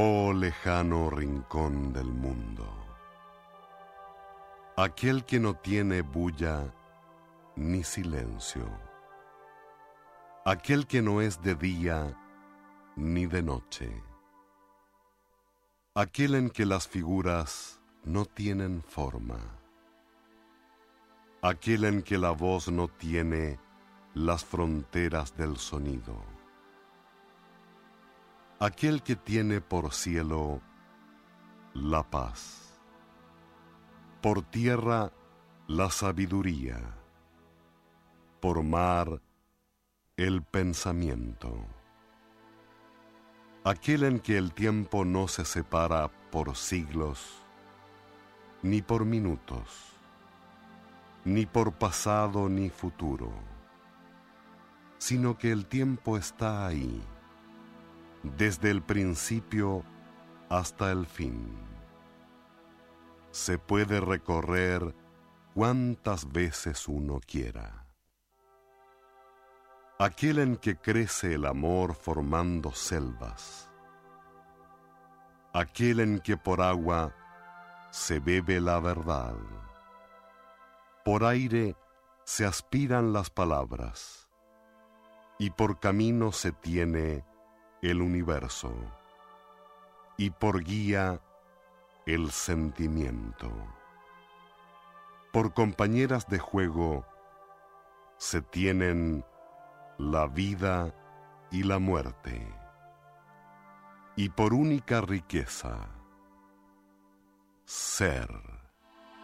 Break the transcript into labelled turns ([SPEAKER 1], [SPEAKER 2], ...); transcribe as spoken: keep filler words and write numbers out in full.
[SPEAKER 1] Oh lejano rincón del mundo, aquel que no tiene bulla ni silencio, aquel que no es de día ni de noche, aquel en que las figuras no tienen forma, aquel en que la voz no tiene las fronteras del sonido, aquel que tiene por cielo la paz, por tierra la sabiduría, por mar el pensamiento, aquel en que el tiempo no se separa por siglos, ni por minutos, ni por pasado ni futuro, sino que el tiempo está ahí, desde el principio hasta el fin. Se puede recorrer cuantas veces uno quiera. Aquel en que crece el amor formando selvas, aquel en que por agua se bebe la verdad, por aire se aspiran las palabras, y por camino se tiene el universo, y por guía el sentimiento. Por compañeras de juego se tienen la vida y la muerte, y por única riqueza, ser.